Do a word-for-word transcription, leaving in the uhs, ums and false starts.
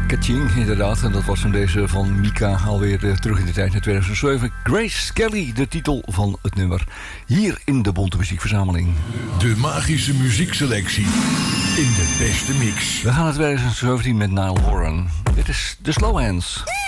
Kaching, inderdaad. En dat was van deze van Mika alweer uh, terug in de tijd, in tweeduizend zeven. Grace Kelly, de titel van het nummer. Hier in de Bonte Muziekverzameling. De magische muziekselectie in de beste mix. We gaan naar tweeduizend zeventien met Niall Horan. Dit is The Slow Hands.